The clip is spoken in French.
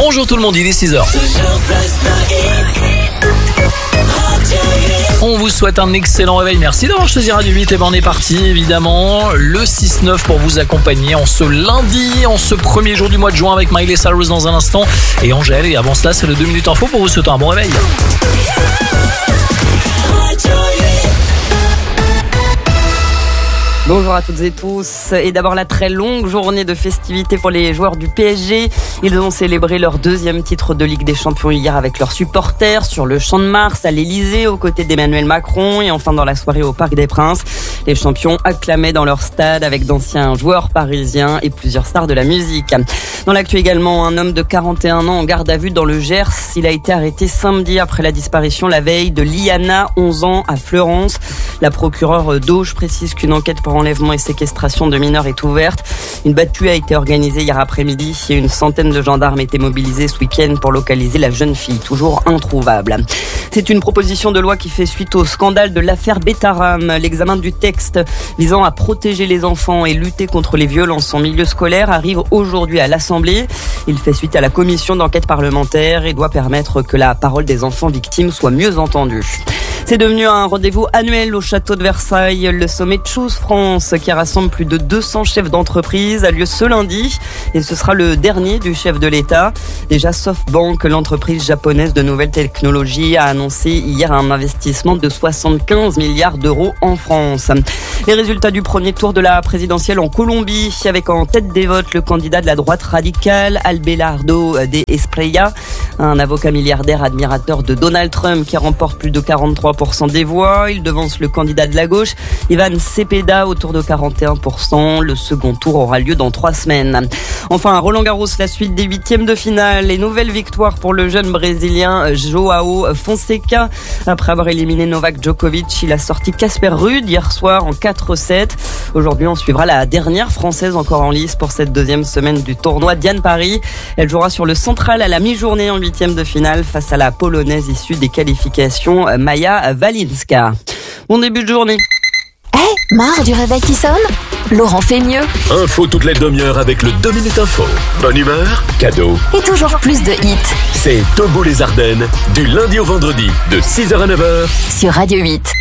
Bonjour tout le monde, il est 6h. On vous souhaite un excellent réveil. Merci d'avoir choisi Radio 8. Et ben on est parti évidemment. Le 6-9 pour vous accompagner en ce lundi, en ce premier jour du mois de juin avec Miley Cyrus dans un instant. Et Angèle. Et avant cela, c'est le 2 minutes info pour vous souhaiter un bon réveil. Bonjour à toutes et tous. Et d'abord la très longue journée de festivités pour les joueurs du PSG. Ils ont célébré leur deuxième titre de Ligue des Champions hier avec leurs supporters sur le Champ de Mars, à l'Elysée, aux côtés d'Emmanuel Macron et enfin dans la soirée au Parc des Princes. Les champions acclamaient dans leur stade avec d'anciens joueurs parisiens et plusieurs stars de la musique. Dans l'actu également, un homme de 41 ans en garde à vue dans le Gers. Il a été arrêté samedi après la disparition la veille de Liana, 11 ans, à Fleurance. La procureure d'Auge précise qu'une enquête pour enlèvement et séquestration de mineurs est ouverte. Une battue a été organisée hier après-midi et une centaine de gendarmes étaient mobilisés ce week-end pour localiser la jeune fille, toujours introuvable. C'est une proposition de loi qui fait suite au scandale de l'affaire Betaram. L'examen du texte visant à protéger les enfants et lutter contre les violences en milieu scolaire arrive aujourd'hui à l'Assemblée. Il fait suite à la commission d'enquête parlementaire et doit permettre que la parole des enfants victimes soit mieux entendue. C'est devenu un rendez-vous annuel au château de Versailles. Le sommet Choose France, qui rassemble plus de 200 chefs d'entreprise, a lieu ce lundi et ce sera le dernier du chef de l'État. Déjà, SoftBank, l'entreprise japonaise de nouvelles technologies, a annoncé hier un investissement de 75 milliards d'euros en France. Les résultats du premier tour de la présidentielle en Colombie, avec en tête des votes le candidat de la droite radicale, Abelardo de Espriella, un avocat milliardaire admirateur de Donald Trump qui remporte plus de 43% des voix. Il devance le candidat de la gauche, Ivan Cepeda, autour de 41%. Le second tour aura lieu dans 3 semaines. Enfin, à Roland-Garros, la suite des huitièmes de finale. Les nouvelles victoires pour le jeune Brésilien Joao Fonseca. Après avoir éliminé Novak Djokovic, il a sorti Casper Ruud hier soir en 4-7. Aujourd'hui, on suivra la dernière Française encore en lice pour cette deuxième semaine du tournoi, Diane Paris. Elle jouera sur le central à la mi-journée en huitième de finale face à la Polonaise issue des qualifications, Maja Walinska. Bon début de journée. Marre du réveil qui sonne ? Laurent fait mieux. Info toutes les demi-heures avec le 2 minutes info. Bonne humeur, cadeau. Et toujours plus de hits. C'est Togo les Ardennes, du lundi au vendredi, de 6h à 9h. Sur Radio 8.